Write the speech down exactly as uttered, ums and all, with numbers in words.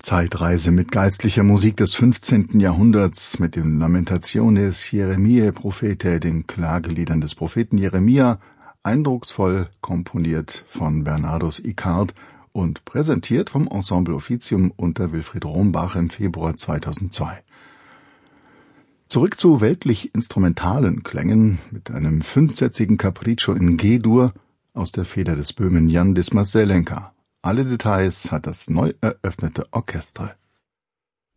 Zeitreise mit geistlicher Musik des fünfzehnten Jahrhunderts, mit den Lamentationes Jeremiae Prophetae, den Klageliedern des Propheten Jeremia, eindrucksvoll komponiert von Bernardus Icart und präsentiert vom Ensemble Officium unter Wilfried Rombach im Februar zweitausendzwei. Zurück zu weltlich-instrumentalen Klängen mit einem fünfsätzigen Capriccio in G-Dur aus der Feder des Böhmen Jan Dismas Zelenka. Alle Details hat das neu eröffnete Orchester.